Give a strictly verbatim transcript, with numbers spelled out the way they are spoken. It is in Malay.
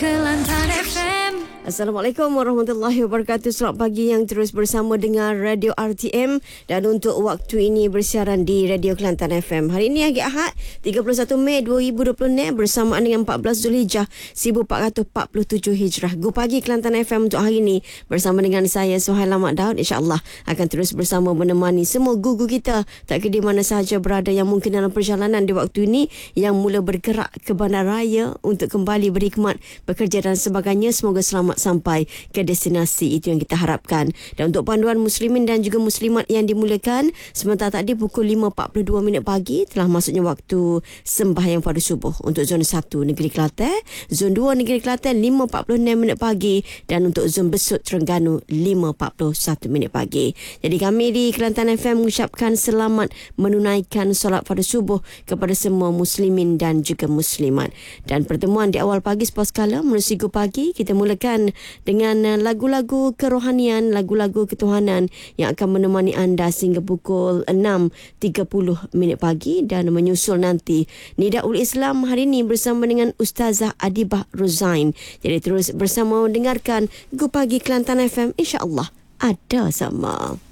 Kelantan F M. Assalamualaikum warahmatullahi wabarakatuh. Selamat pagi yang terus bersama dengan Radio R T M. Dan untuk waktu ini bersiaran di Radio Kelantan F M. Hari ini hari Ahad tiga puluh satu Mei dua ribu dua puluh enam bersamaan dengan empat belas Zulhijjah seribu empat ratus empat puluh tujuh Hijrah. Go Pagi Kelantan F M untuk hari ini bersama dengan saya Suhaila Mak Daud. InsyaAllah akan terus bersama menemani semua gugu kita tak kira di mana sahaja berada yang mungkin dalam perjalanan di waktu ini, yang mula bergerak ke bandaraya untuk kembali berkhidmat, bekerja dan sebagainya. Semoga selamat sampai ke destinasi, itu yang kita harapkan. Dan untuk panduan muslimin dan juga muslimat yang dimulakan sementara tadi pukul lima empat puluh dua minit pagi telah masuknya waktu sembahyang fardu subuh untuk zon satu Negeri Kelantan, zon dua Negeri Kelantan lima empat puluh enam minit pagi, dan untuk zon Besut Terengganu lima empat puluh satu minit pagi. Jadi kami di Kelantan F M mengucapkan selamat menunaikan solat fardu subuh kepada semua muslimin dan juga muslimat. Dan pertemuan di awal pagi sepuas kala menerusi Go Pagi, kita mulakan dengan lagu-lagu kerohanian, lagu-lagu ketuhanan yang akan menemani anda sehingga pukul enam tiga puluh minit pagi, dan menyusul nanti Nidaul Islam hari ini bersama dengan Ustazah Adibah Ruzain. Jadi terus bersama dengarkan Go Pagi Kelantan F M, insya-Allah ada sama.